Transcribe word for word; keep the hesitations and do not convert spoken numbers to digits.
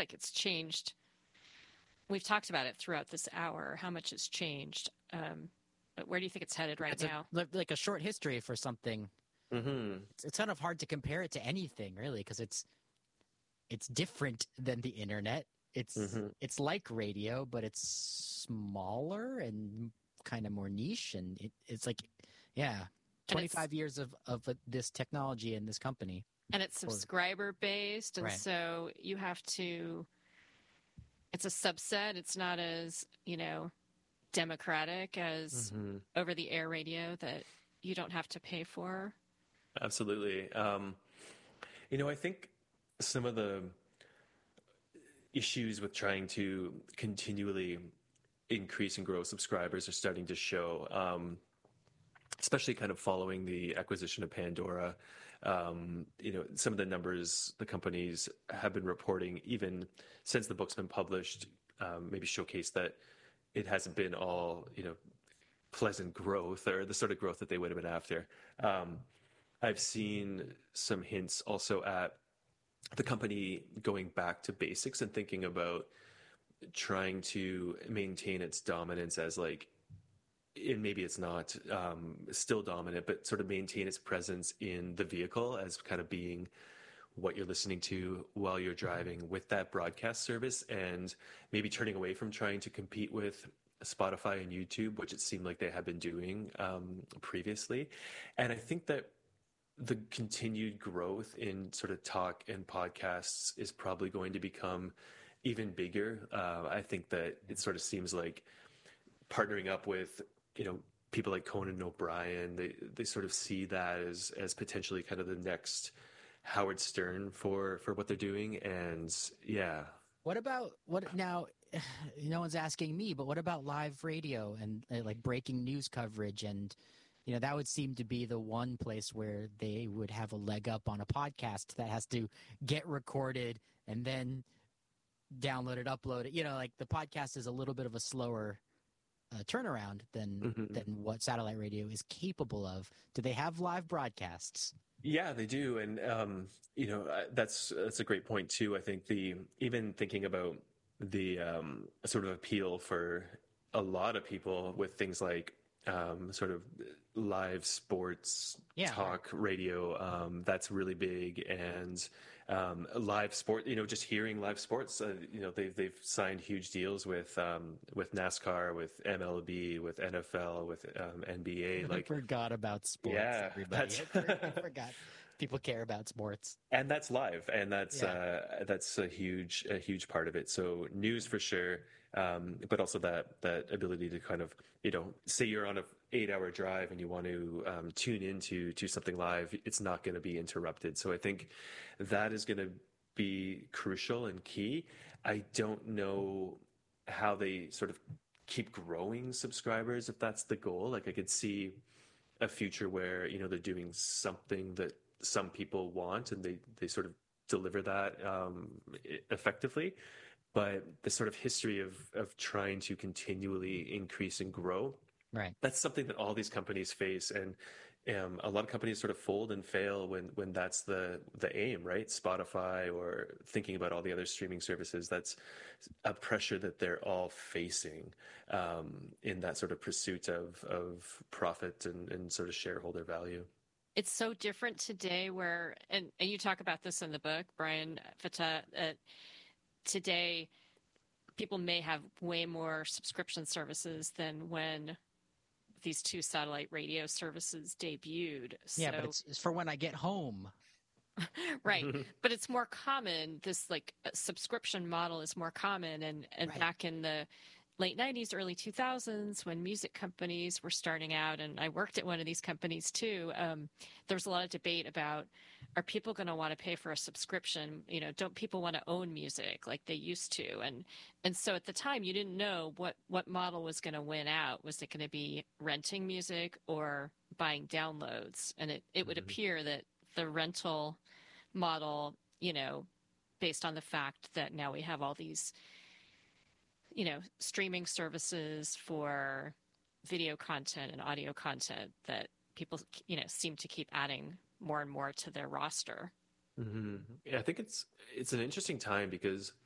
like it's changed. We've talked about it throughout this hour, how much it's changed. Um, but where do you think it's headed right It's now? a, like a short history for something. Mm-hmm. It's, it's kind of hard to compare it to anything, really, because it's it's different than the internet. It's Mm-hmm. it's like radio, but it's smaller and kind of more niche, and it, it's like, yeah, twenty-five years of of this technology and this company. And it's subscriber based, and Right. so you have to. It's a subset. It's not as, you know, democratic as Mm-hmm. over the air radio that you don't have to pay for. Absolutely. Um, you know, I think some of the issues with trying to continually increase and grow subscribers are starting to show, um, especially kind of following the acquisition of Pandora. Um, you know, some of the numbers the companies have been reporting, even since the book's been published, um, maybe showcase that it hasn't been all, you know, pleasant growth or the sort of growth that they would have been after. Um, I've seen some hints also at the company going back to basics and thinking about trying to maintain its dominance as like, and maybe it's not um, still dominant, but sort of maintain its presence in the vehicle as kind of being what you're listening to while you're driving with that broadcast service, and maybe turning away from trying to compete with Spotify and YouTube, which it seemed like they had been doing um, previously. And I think that the continued growth in sort of talk and podcasts is probably going to become even bigger. Uh, I think that it sort of seems like partnering up with, you know, people like Conan O'Brien, they they sort of see that as as potentially kind of the next Howard Stern for for what they're doing. And yeah. What about what now? No one's asking me, but what about live radio and uh, like breaking news coverage? And you know, that would seem to be the one place where they would have a leg up on a podcast that has to get recorded and then download it, upload it. You know, like the podcast is a little bit of a slower uh, turnaround than Mm-hmm. than what satellite radio is capable of. Do they have live broadcasts? Yeah, they do, and um, you know uh, that's that's a great point too. I think the even thinking about the um, sort of appeal for a lot of people with things like um, sort of live sports Yeah, talk radio, um, that's really big, and um, live sport. You know, just hearing live sports. Uh, you know, they've they've signed huge deals with um, with NASCAR, with M L B, with N F L, with um, N B A. I Like, forgot about sports. yeah, Everybody, that's I, for- I forgot people care about sports. and that's live, and that's Yeah. uh, that's a huge a huge part of it. So news for sure, um, but also that that ability to kind of, you know, say you're on a eight hour drive and you want to um, tune into to something live, it's not going to be interrupted. So I think that is going to be crucial and key. I don't know how they sort of keep growing subscribers if that's the goal. Like I could see a future where, you know, they're doing something that some people want and they they sort of deliver that um, effectively. But the sort of history of of trying to continually increase and grow, Right. that's something that all these companies face. And um, a lot of companies sort of fold and fail when when that's the the aim, right? Spotify, or thinking about all the other streaming services, that's a pressure that they're all facing um, in that sort of pursuit of of profit and, and sort of shareholder value. It's so different today where, and, and you talk about this in the book, Brian Fatah, uh, today people may have way more subscription services than when these two satellite radio services debuted. Yeah, So, but it's, it's for when I get home. right. But it's more common. This like subscription model is more common. And, and Right. back in the late nineties, early two thousands, when music companies were starting out, and I worked at one of these companies too, um, there was a lot of debate about, are people going to want to pay for a subscription? You know, don't people want to own music like they used to? And and so at the time, you didn't know what, what model was going to win out. Was it going to be renting music or buying downloads? And it, it would Mhm. appear that the rental model, you know, based on the fact that now we have all these, you know, streaming services for video content and audio content, that people, you know, seem to keep adding more and more to their roster. Mm-hmm. Yeah, I think it's it's an interesting time because